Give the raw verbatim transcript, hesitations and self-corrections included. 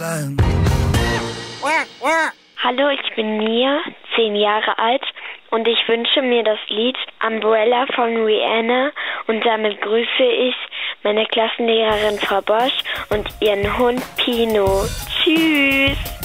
Hallo, ich bin Mia, zehn Jahre alt und ich wünsche mir das Lied Umbrella von Rihanna und damit grüße ich meine Klassenlehrerin Frau Bosch und ihren Hund Pino. Tschüss!